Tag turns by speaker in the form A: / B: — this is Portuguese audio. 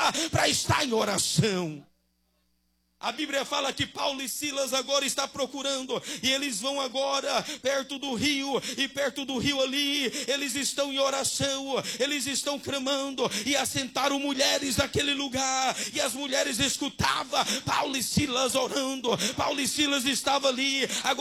A: para estar em oração. A Bíblia fala que Paulo e Silas agora estão procurando, e eles vão agora perto do rio, e perto do rio ali, eles estão em oração, eles estão clamando, e assentaram mulheres naquele lugar, e as mulheres escutavam Paulo e Silas orando. Paulo e Silas estavam ali, agora